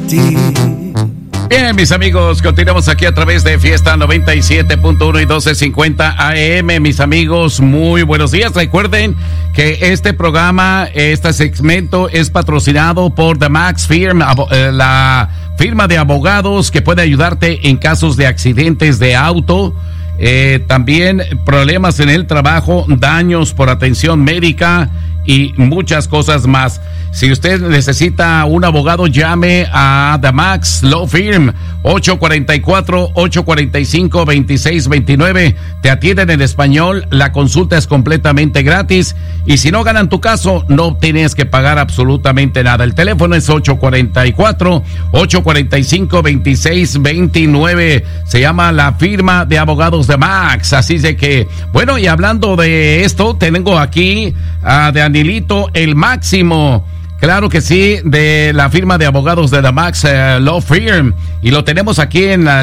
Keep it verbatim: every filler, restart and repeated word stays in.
ti. Bien, mis amigos, continuamos aquí a través de Fiesta noventa y siete punto uno y doce cincuenta A M. Mis amigos, muy buenos días. Recuerden que este programa, este segmento es patrocinado por The Max Firm, la firma de abogados que puede ayudarte en casos de accidentes de auto. Eh, también problemas en el trabajo, daños por atención médica y muchas cosas más. Si usted necesita un abogado, llame a The Max Law Firm, ocho cuatro cuatro, ocho cuatro cinco, dos seis dos nueve. Te atienden en español, la consulta es completamente gratis y si no ganan tu caso, no tienes que pagar absolutamente nada. El teléfono es ocho cuatro cuatro, ocho cuatro cinco, dos seis dos nueve. Se llama la firma de abogados de Max. Así de que, bueno, y hablando de esto, tengo aquí a de Anilito el Máximo. Claro que sí, de la firma de abogados de The Max uh, Law Firm. Y lo tenemos aquí en la